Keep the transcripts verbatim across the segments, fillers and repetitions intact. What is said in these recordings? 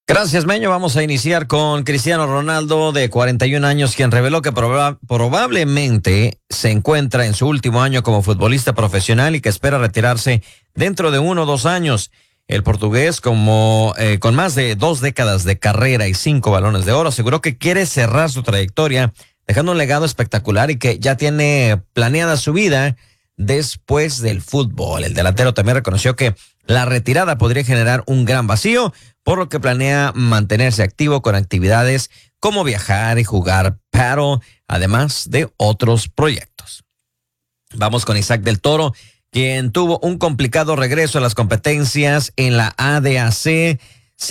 Gracias, Meño. Vamos a iniciar con Cristiano Ronaldo, de cuarenta y un años, quien reveló que proba- probablemente se encuentra en su último año como futbolista profesional y que espera retirarse dentro de uno o dos años. El portugués, como eh, con más de dos décadas de carrera y cinco balones de oro, aseguró que quiere cerrar su trayectoria, dejando un legado espectacular y que ya tiene planeada su vida después del fútbol. El delantero también reconoció que la retirada podría generar un gran vacío, por lo que planea mantenerse activo con actividades como viajar y jugar paddle, además de otros proyectos. Vamos con Isaac del Toro, quien tuvo un complicado regreso a las competencias en la A D A C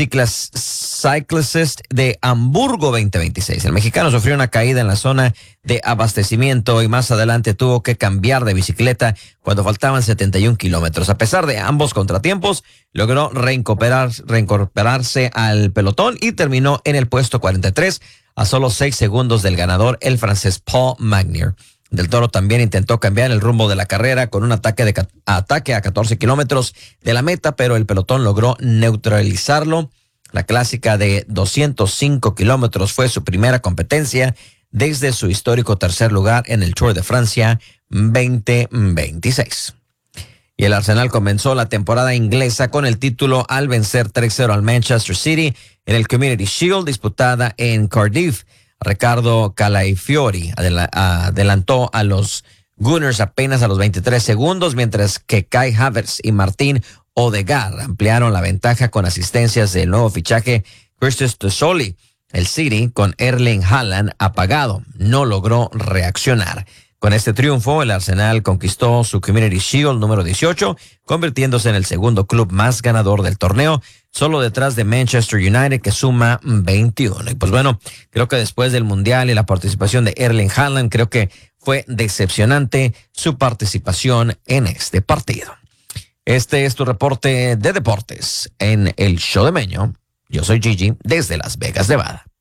Cyclist de Hamburgo veinte veintiséis. El mexicano sufrió una caída en la zona de abastecimiento y más adelante tuvo que cambiar de bicicleta cuando faltaban setenta y un kilómetros. A pesar de ambos contratiempos, logró reincorporar, reincorporarse al pelotón y terminó en el puesto cuarenta y tres, a solo seis segundos del ganador, el francés Paul Magnier. Del Toro también intentó cambiar el rumbo de la carrera con un ataque, de, ataque a catorce kilómetros de la meta, pero el pelotón logró neutralizarlo. La clásica de doscientos cinco kilómetros fue su primera competencia desde su histórico tercer lugar en el Tour de Francia veinte veintiséis. Y el Arsenal comenzó la temporada inglesa con el título al vencer tres cero al Manchester City en el Community Shield disputada en Cardiff. Ricardo Calafiori adelantó a los Gunners apenas a los veintitrés segundos, mientras que Kai Havertz y Martín Odegaard ampliaron la ventaja con asistencias del nuevo fichaje Christos Tosoli. El City, con Erling Haaland apagado, no logró reaccionar. Con este triunfo, el Arsenal conquistó su Community Shield número dieciocho, convirtiéndose en el segundo club más ganador del torneo, solo detrás de Manchester United, que suma veintiuno. Y pues bueno, creo que después del Mundial y la participación de Erling Haaland, creo que fue decepcionante su participación en este partido. Este es tu reporte de deportes en el Show de Meño. Yo soy Gigi, desde Las Vegas, Nevada.